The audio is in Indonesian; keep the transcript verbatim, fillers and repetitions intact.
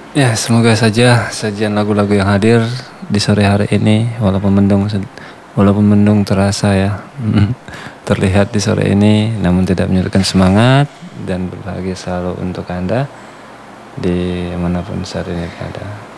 Ya, semoga saja sajian lagu-lagu yang hadir di sore hari ini, walaupun mendung, walaupun mendung terasa ya, terlihat di sore ini, namun tidak menyurutkan semangat dan berbahagia selalu untuk Anda di manapun saat ini berada.